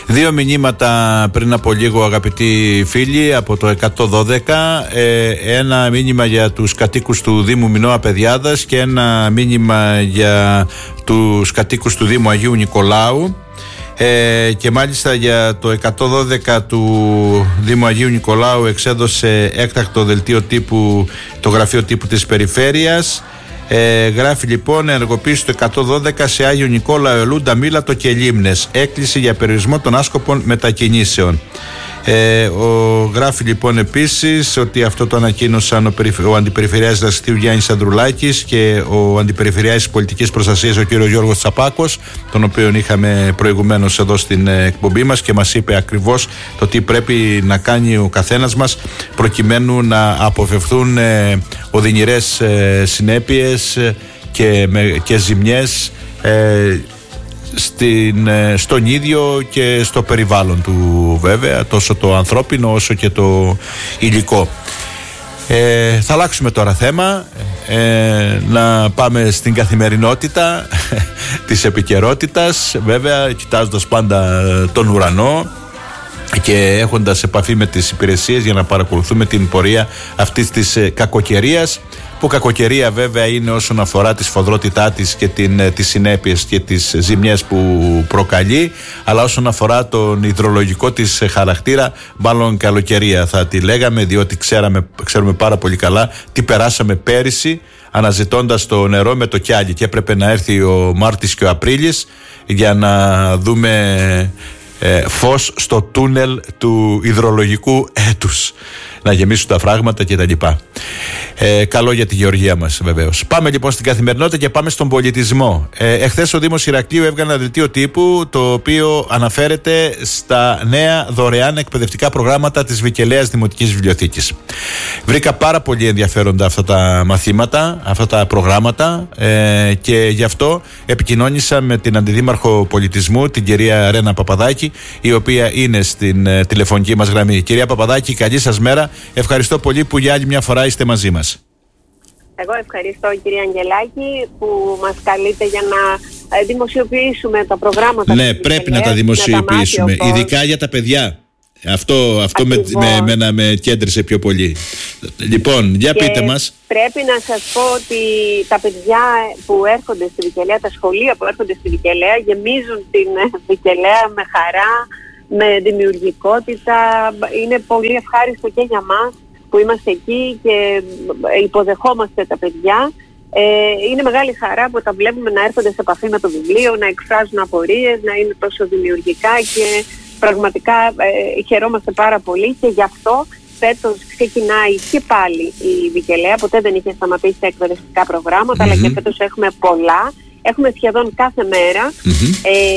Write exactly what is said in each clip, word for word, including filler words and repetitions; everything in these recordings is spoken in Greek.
Δύο μηνύματα πριν από λίγο, αγαπητοί φίλοι, από το εκατόν δώδεκα. Ε, ένα μήνυμα για τους κατοίκους του Δήμου Μινώα Παιδιάδας και ένα μήνυμα για τους κατοίκους του Δήμου Αγίου Νικολάου. Ε, και μάλιστα για το εκατόν δώδεκα του Δήμου Αγίου Νικολάου εξέδωσε έκτακτο δελτίο τύπου το γραφείο τύπου της Περιφέρειας. Ε, γράφει λοιπόν: ενεργοποίηση το εκατόν δώδεκα σε Άγιο Νικόλαο, Ελούντα, Μήλατο και Λίμνες. Έκκληση για περιορισμό των άσκοπων μετακινήσεων. Ε, ο, γράφει λοιπόν επίσης ότι αυτό το ανακοίνωσαν ο, ο Αντιπεριφερειάρχης Δραστηρίου Γιάννης Ανδρουλάκης και ο Αντιπεριφερειάρχης Πολιτικής Προστασίας ο κ. Γιώργος Τσαπάκος, τον οποίον είχαμε προηγουμένως εδώ στην εκπομπή μας, και μας είπε ακριβώς το τι πρέπει να κάνει ο καθένας μας προκειμένου να αποφευθούν ε, οδυνηρές ε, συνέπειες και, με, και ζημιές ε, Στην, στον ίδιο και στο περιβάλλον του, βέβαια, τόσο το ανθρώπινο όσο και το υλικό. Ε, θα αλλάξουμε τώρα θέμα, ε, να πάμε στην καθημερινότητα της επικαιρότητας, βέβαια κοιτάζοντας πάντα τον ουρανό και έχοντας επαφή με τις υπηρεσίες για να παρακολουθούμε την πορεία αυτής της κακοκαιρίας, που κακοκαιρία βέβαια είναι όσον αφορά τη σφοδρότητά της και την, τις συνέπειες και τις ζημιές που προκαλεί, αλλά όσον αφορά τον υδρολογικό της χαρακτήρα, μάλλον καλοκαιρία θα τη λέγαμε, διότι ξέραμε, ξέρουμε πάρα πολύ καλά τι περάσαμε πέρυσι αναζητώντας το νερό με το κιάλι, και έπρεπε να έρθει ο Μάρτης και ο Απρίλης για να δούμε ε, φως στο τούνελ του υδρολογικού έτους, να γεμίσουν τα φράγματα κτλ. Ε, καλό για τη γεωργία μας, βεβαίως. Πάμε λοιπόν στην καθημερινότητα και πάμε στον πολιτισμό. Ε, εχθές ο Δήμος Ηρακλείου έβγαλε ένα δελτίο τύπου, το οποίο αναφέρεται στα νέα δωρεάν εκπαιδευτικά προγράμματα της Βικελαίας Δημοτικής Βιβλιοθήκης. Βρήκα πάρα πολύ ενδιαφέροντα αυτά τα μαθήματα, αυτά τα προγράμματα, ε, και γι' αυτό επικοινώνησα με την Αντιδήμαρχο Πολιτισμού, την κυρία Ρένα Παπαδάκη, η οποία είναι στην ε, τηλεφωνική μας γραμμή. Κυρία Παπαδάκη, καλή σας μέρα. Ευχαριστώ πολύ που για άλλη μια φορά είστε μαζί μας. Εγώ ευχαριστώ, κυρία Αγγελάκη, που μας καλείτε για να δημοσιοποιήσουμε τα προγράμματα. Ναι, πρέπει να τα δημοσιοποιήσουμε, τα ειδικά για τα παιδιά. Αυτό, αυτό με, με, με, με, με κέντρισε πιο πολύ. Λοιπόν, για και πείτε μας. Πρέπει να σας πω ότι τα παιδιά που έρχονται στη Βικελαία, τα σχολεία που έρχονται στη Βικελαία, γεμίζουν την Βικελαία με χαρά, με δημιουργικότητα. Είναι πολύ ευχάριστο και για μας που είμαστε εκεί και υποδεχόμαστε τα παιδιά. Ε, είναι μεγάλη χαρά που τα βλέπουμε να έρχονται σε επαφή με το βιβλίο, να εκφράζουν απορίες, να είναι τόσο δημιουργικά, και πραγματικά ε, χαιρόμαστε πάρα πολύ, και γι' αυτό φέτος ξεκινάει και πάλι η Βικελαία. Ποτέ δεν είχε σταματήσει τα εκπαιδευτικά προγράμματα, mm-hmm. αλλά και φέτος έχουμε πολλά. Έχουμε σχεδόν κάθε μέρα. Mm-hmm.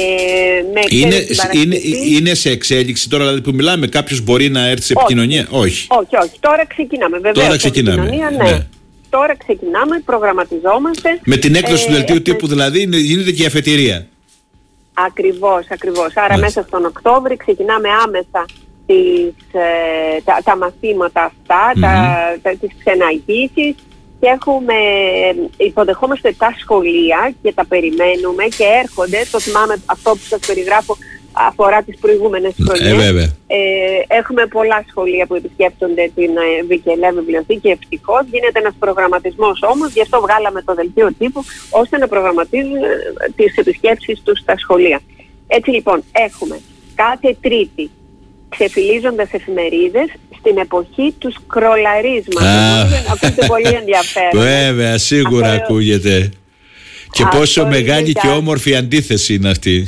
Ε, με είναι, είναι, είναι σε εξέλιξη τώρα, δηλαδή που μιλάμε, κάποιος μπορεί να έρθει σε επικοινωνία? Όχι. Όχι, όχι. Τώρα ξεκινάμε. Βεβαίως. Τώρα ξεκινάμε. Ναι. ναι. Τώρα ξεκινάμε, προγραμματιζόμαστε. Με την έκδοση ε, του δελτίου ε, τύπου δηλαδή γίνεται και η αφετηρία. Ακριβώς, ακριβώς. Άρα Μάλιστα. μέσα στον Οκτώβρη ξεκινάμε άμεσα τις, ε, τα, τα μαθήματα αυτά, mm-hmm. τα, τα, τις ξεναγήσεις. Και έχουμε, υποδεχόμαστε τα σχολεία και τα περιμένουμε και έρχονται. Το θυμάμαι, αυτό που σας περιγράφω αφορά τις προηγούμενες χρονιές. Ε, ε, έχουμε πολλά σχολεία που επισκέπτονται την Βικελαία Βιβλιοθήκη, ευτυχώς. Γίνεται ένας προγραμματισμός όμως, γι' αυτό βγάλαμε το δελτίο τύπου, ώστε να προγραμματίζουν τις επισκέψεις τους στα σχολεία. Έτσι λοιπόν, έχουμε κάθε Τρίτη ξεφυλίζοντας εφημερίδες στην εποχή του σκρολαρίσματος. Ακούγεται πολύ ενδιαφέρον. Βέβαια, σίγουρα Αυτό... ακούγεται. Και Αυτό πόσο μεγάλη και όμορφη αντίθεση είναι αυτή.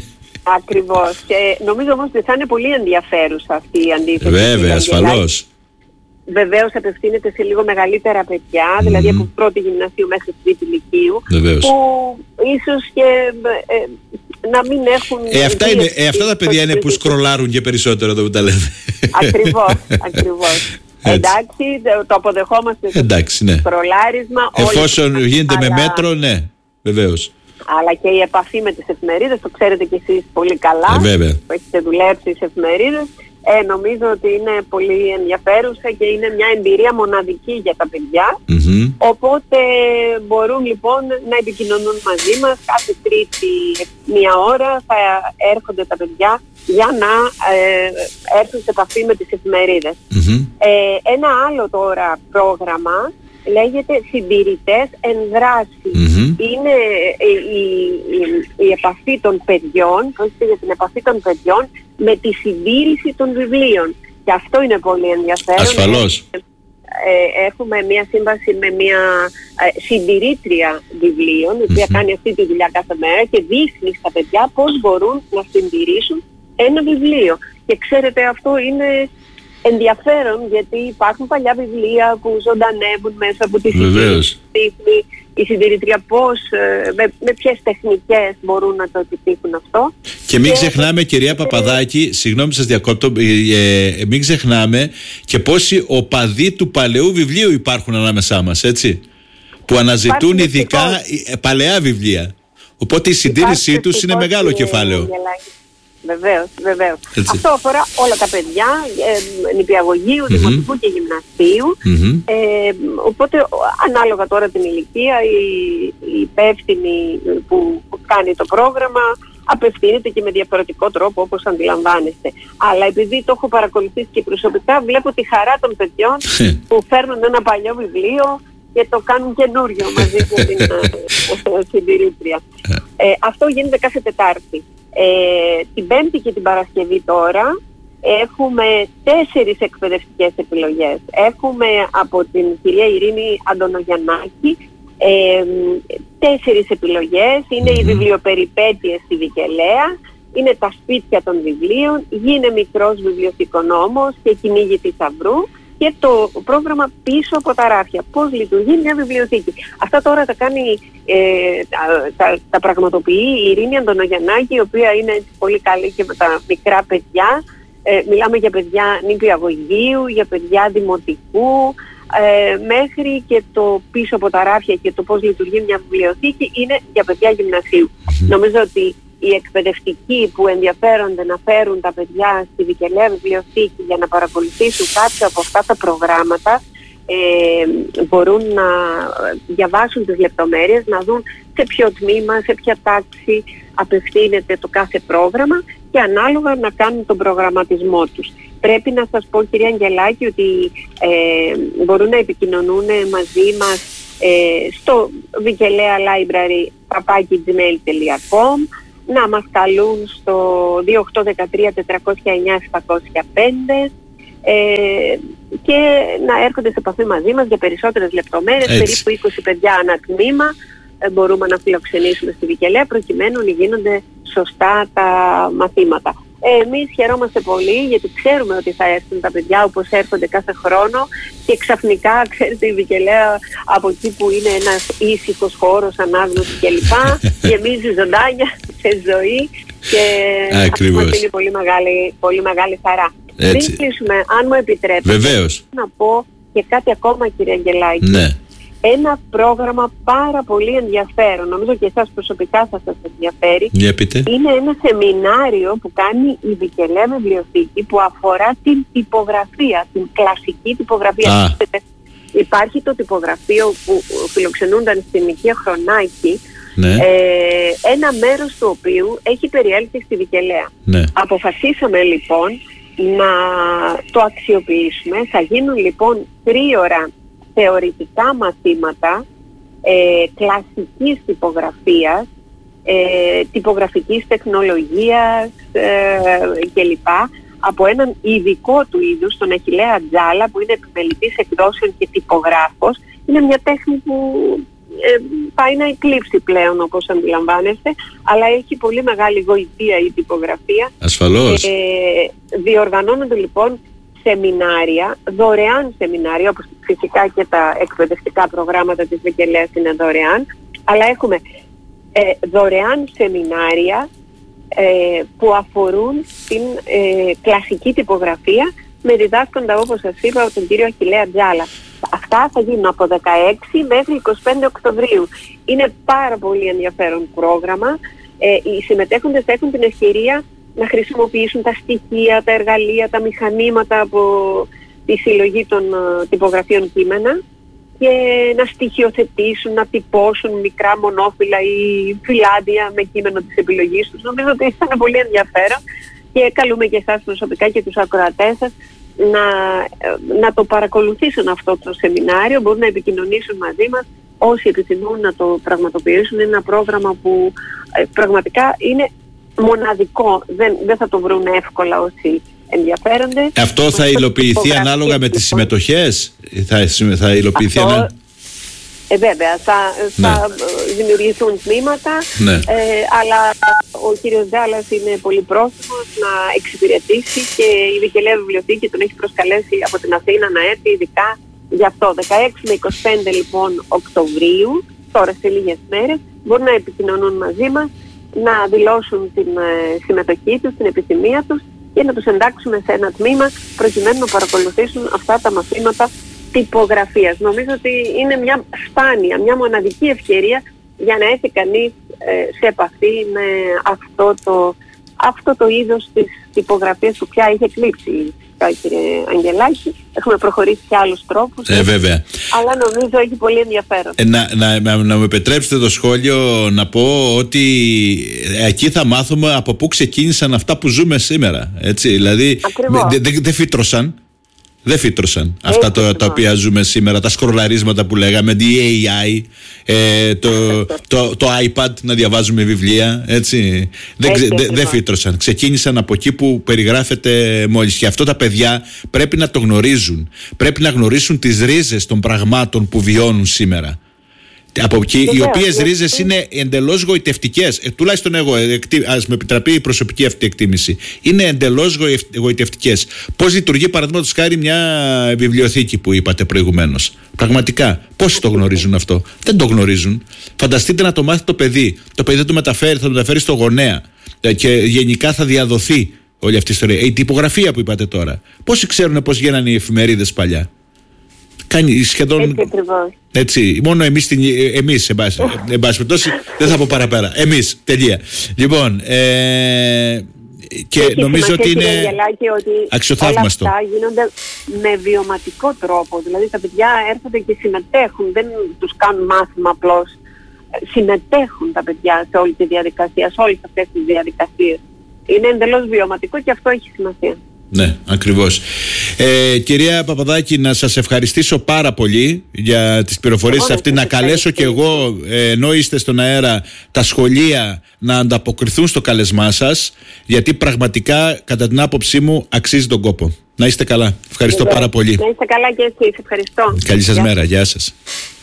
Ακριβώς. Και νομίζω όμως ότι θα είναι πολύ ενδιαφέρουσα αυτή η αντίθεση. Βέβαια, ασφαλώς. Βεβαίως απευθύνεται σε λίγο μεγαλύτερα παιδιά, mm-hmm. δηλαδή από πρώτη γυμνασίου μέχρι τρίτη λυκείου, Βεβαίως. που ίσως και ε, να μην έχουν... Ε, αυτά, είναι, ε, αυτά τα παιδιά είναι που σκρολάρουν και περισσότερο, εδώ που τα λέμε. Ακριβώς, ακριβώς. Εντάξει, το αποδεχόμαστε. Εντάξει, ναι. Το σκρολάρισμα. Εφόσον όλοι, γίνεται αλλά... με μέτρο, ναι, βεβαίως. Αλλά και η επαφή με τις εφημερίδες, το ξέρετε κι εσείς πολύ καλά, ε, βέβαια. που έχετε δουλέψει στις εφημερίδες, Ε, νομίζω ότι είναι πολύ ενδιαφέρουσα και είναι μια εμπειρία μοναδική για τα παιδιά. Mm-hmm. Οπότε μπορούν λοιπόν να επικοινωνούν μαζί μας. Κάθε Τρίτη μία ώρα θα έρχονται τα παιδιά για να ε, έρθουν σε επαφή με τις εφημερίδες. Mm-hmm. Ε, ένα άλλο τώρα πρόγραμμα λέγεται συντηρητές εν δράση. Mm-hmm. Είναι η, η, η, η επαφή των παιδιών, πρόκειται για την επαφή των παιδιών με τη συντήρηση των βιβλίων. Και αυτό είναι πολύ ενδιαφέρον. Ασφαλώς. Ε, έχουμε μια σύμβαση με μια ε, συντηρήτρια βιβλίων, η οποία mm-hmm. κάνει αυτή τη δουλειά κάθε μέρα και δείχνει στα παιδιά πώς μπορούν να συντηρήσουν ένα βιβλίο. Και ξέρετε, αυτό είναι ενδιαφέρον, γιατί υπάρχουν παλιά βιβλία που ζωντανεύουν μέσα από τη συντηρήτρια. Η συντηρήτρια πώς, με, με ποιες τεχνικές μπορούν να το επιτύχουν αυτό. Και μην και ξεχνάμε, κυρία Παπαδάκη, συγγνώμη σας διακόπτω, ε, ε, μην ξεχνάμε και πόσοι οπαδοί του παλαιού βιβλίου υπάρχουν ανάμεσά μας, έτσι, που αναζητούν υπάρχουν ειδικά ε, παλαιά βιβλία. Οπότε η συντήρησή τους είναι μεγάλο κεφάλαιο. Γελάκι. Βεβαίως, βεβαίως. Αυτό αφορά όλα τα παιδιά, ε, νηπιαγωγείου, mm-hmm. δημοτικού και γυμνασίου. Mm-hmm. Ε, οπότε, ανάλογα τώρα την ηλικία, η, η υπεύθυνη που, που κάνει το πρόγραμμα απευθύνεται και με διαφορετικό τρόπο, όπως αντιλαμβάνεστε. Αλλά επειδή το έχω παρακολουθήσει και προσωπικά, βλέπω τη χαρά των παιδιών που φέρνουν ένα παλιό βιβλίο και το κάνουν καινούριο μαζί με την συντηρήτρια. Ε, αυτό γίνεται κάθε Τετάρτη. Ε, την Πέμπτη και την Παρασκευή τώρα έχουμε τέσσερις εκπαιδευτικές επιλογές. Έχουμε από την κυρία Ειρήνη Αντωνογιαννάκη ε, τέσσερις επιλογές. Είναι οι βιβλιοπεριπέτειες στη Βικελαία, είναι τα σπίτια των βιβλίων, γίνε μικρός βιβλιοθηκονόμος και κυνήγι θησαυρού και το πρόγραμμα πίσω από τα ράφια. Πώς λειτουργεί μια βιβλιοθήκη. Αυτά τώρα τα κάνει, ε, τα, τα, τα πραγματοποιεί η Ειρήνη Αντωνογιαννάκη, η οποία είναι πολύ καλή και με τα μικρά παιδιά. Ε, μιλάμε για παιδιά νηπιαγωγείου, για παιδιά δημοτικού, ε, μέχρι και το πίσω από τα ράφια και το πώς λειτουργεί μια βιβλιοθήκη είναι για παιδιά γυμνασίου. Νομίζω ότι οι εκπαιδευτικοί που ενδιαφέρονται να φέρουν τα παιδιά στη Βικελαία Βιβλιοθήκη για να παρακολουθήσουν κάποια από αυτά τα προγράμματα ε, μπορούν να διαβάσουν τις λεπτομέρειες, να δουν σε ποιο τμήμα, σε ποια τάξη απευθύνεται το κάθε πρόγραμμα και ανάλογα να κάνουν τον προγραμματισμό τους. Πρέπει να σας πω, κυρία Αγγελάκη, ότι ε, μπορούν να επικοινωνούν μαζί μας ε, στο Βικελαία Library παπάκι τζιμέιλ τελεία κομ, να μας καλούν στο δύο οκτώ ένα τρία τετρακόσια εννιά επτακόσια πέντε ε, και να έρχονται σε επαφή μαζί μας για περισσότερες λεπτομέρειες. Περίπου είκοσι παιδιά ανά τμήμα ε, μπορούμε να φιλοξενήσουμε στη Βικελαία προκειμένου να γίνονται σωστά τα μαθήματα. Ε, εμείς χαιρόμαστε πολύ γιατί ξέρουμε ότι θα έρθουν τα παιδιά όπως έρχονται κάθε χρόνο και ξαφνικά, ξέρετε, η Βικελαία από εκεί που είναι ένας ήσυχος χώρος, ανάγνωση κλπ. Γεμίζει ζωντάνια σε ζωή και αυτό μας είναι πολύ μεγάλη, πολύ μεγάλη χαρά. Πριν κλείσουμε, αν μου επιτρέπετε, βεβαίως, να πω και κάτι ακόμα, κύριε Αγγελάκη. Ναι. Ένα πρόγραμμα πάρα πολύ ενδιαφέρον, νομίζω και εσάς προσωπικά θα σας ενδιαφέρει. Είναι ένα σεμινάριο που κάνει η Βικελαία Βιβλιοθήκη που αφορά την τυπογραφία, την κλασική τυπογραφία. Ah. Υπάρχει το τυπογραφείο που φιλοξενούνταν στην οικία Χρονάκη, ναι. ε, ένα μέρος του οποίου έχει περιέλθει στη Βικελαία. Ναι. Αποφασίσαμε λοιπόν να το αξιοποιήσουμε. Θα γίνουν λοιπόν τρίωρα θεωρητικά μαθήματα ε, κλασικής τυπογραφίας, ε, τυπογραφικής τεχνολογίας ε, κλπ. Από έναν ειδικό του είδους, τον Αχιλλέα Τζάλα, που είναι επιμελητής εκδόσεων και τυπογράφος. Είναι μια τέχνη που ε, πάει να εκλείψει πλέον, όπως αντιλαμβάνεστε, αλλά έχει πολύ μεγάλη γοητεία η τυπογραφία. Ασφαλώς. Ε, διοργανώνονται λοιπόν σεμινάρια, δωρεάν σεμινάρια, όπως φυσικά και τα εκπαιδευτικά προγράμματα της Βικελαίας είναι δωρεάν, αλλά έχουμε ε, δωρεάν σεμινάρια ε, που αφορούν την ε, κλασική τυπογραφία με διδάσκοντα, όπως σας είπα, τον κύριο Αχιλλέα Τζάλα. Αυτά θα γίνουν από δεκαέξι μέχρι είκοσι πέντε Οκτωβρίου. Είναι πάρα πολύ ενδιαφέρον πρόγραμμα. Ε, οι συμμετέχοντες έχουν την ευκαιρία να χρησιμοποιήσουν τα στοιχεία, τα εργαλεία, τα μηχανήματα από τη συλλογή των uh, τυπογραφίων κείμενα και να στοιχειοθετήσουν, να τυπώσουν μικρά μονόφυλλα ή φυλάδια με κείμενο της επιλογής τους. Νομίζω ότι ήταν πολύ ενδιαφέρον και καλούμε και εσάς προσωπικά και τους ακροατές σας να, να το παρακολουθήσουν αυτό το σεμινάριο, μπορούν να επικοινωνήσουν μαζί μας όσοι επιθυμούν να το πραγματοποιήσουν. Είναι ένα πρόγραμμα που ε, πραγματικά είναι μοναδικό, δεν, δεν θα το βρουν εύκολα όσοι ενδιαφέρονται. Αυτό θα υλοποιηθεί ανάλογα με τις συμμετοχές, θα, θα υλοποιηθεί αυτό, ανά... ε, βέβαια, θα, ναι. θα δημιουργηθούν τμήματα, ναι. ε, αλλά ο κύριος Τζάλας είναι πολύ πρόθυμος να εξυπηρετήσει και η Βικελαία Βιβλιοθήκη τον έχει προσκαλέσει από την Αθήνα να έρθει ειδικά γι' αυτό. δεκαέξι με είκοσι πέντε λοιπόν Οκτωβρίου, τώρα σε λίγες μέρες, μπορούν να επικοινωνούν μαζί μας, να δηλώσουν την ε, συμμετοχή τους, την επιθυμία τους και να τους εντάξουμε σε ένα τμήμα προκειμένου να παρακολουθήσουν αυτά τα μαθήματα τυπογραφίας. Νομίζω ότι είναι μια σπάνια, μια μοναδική ευκαιρία για να έρθει κανείς ε, σε επαφή με αυτό το, αυτό το είδος της τυπογραφίας που πια είχε εκλείψει. Κύριε Αγγελάκη, έχουμε προχωρήσει σε άλλους τρόπους, ε, βέβαια. αλλά νομίζω έχει πολύ ενδιαφέρον. Ε, να, να, να, να μου επιτρέψετε το σχόλιο να πω ότι εκεί θα μάθουμε από πού ξεκίνησαν αυτά που ζούμε σήμερα. Έτσι, δηλαδή δεν δε, δε φύτρωσαν. Δεν φύτρωσαν αυτά το, τα οποία ζούμε σήμερα, τα σκρολαρίσματα που λέγαμε, τη έι άι, ε, το, το, το iPad, να διαβάζουμε βιβλία, έτσι. Δεν δε, δε φύτρωσαν. Ξεκίνησαν από εκεί που περιγράφεται μόλις. Και αυτό τα παιδιά πρέπει να το γνωρίζουν. Πρέπει να γνωρίσουν τις ρίζες των πραγμάτων που βιώνουν σήμερα. Από εκεί, οι οποίες ρίζες είναι εντελώς γοητευτικές, ε, τουλάχιστον εγώ, ε, ας με επιτραπεί η προσωπική αυτή εκτίμηση, είναι εντελώς γοητευτικές. Πώς λειτουργεί παραδείγματος χάρη μια βιβλιοθήκη που είπατε προηγουμένως? Πραγματικά, πώς το γνωρίζουν αυτό? Δεν το γνωρίζουν. Φανταστείτε να το μάθει το παιδί. Το παιδί θα το μεταφέρει, θα το μεταφέρει στο γονέα ε, και γενικά θα διαδοθεί όλη αυτή η ιστορία. Η τυπογραφία που είπατε τώρα. Πόσοι ξέρουν πώς γίνανε οι εφημερίδες παλιά? Κάνει σχεδόν. Έτσι, έτσι, μόνο εμείς, εμείς εν πάση περιπτώσει, δεν θα πω παραπέρα. Εμείς, τελεία. Λοιπόν, ε, και έχει νομίζω ότι είναι αξιοθαύμαστο. Όλα αυτά γίνονται με βιωματικό τρόπο. Δηλαδή τα παιδιά έρχονται και συμμετέχουν, δεν τους κάνουν μάθημα απλώς. Συμμετέχουν τα παιδιά σε όλη τη διαδικασία, σε όλες αυτές τις διαδικασίες. Είναι εντελώς βιωματικό και αυτό έχει σημασία. Ναι, ακριβώς. Ε, κυρία Παπαδάκη, να σας ευχαριστήσω πάρα πολύ για τις πληροφορίες αυτές. Να καλέσω και εγώ, ε, ενώ είστε στον αέρα, τα σχολεία να ανταποκριθούν στο καλεσμά σας, γιατί πραγματικά, κατά την άποψή μου, αξίζει τον κόπο. Να είστε καλά. Ευχαριστώ πάρα πολύ. Να είστε καλά και εσείς. Ευχαριστώ. Καλή σας μέρα. Γεια σας.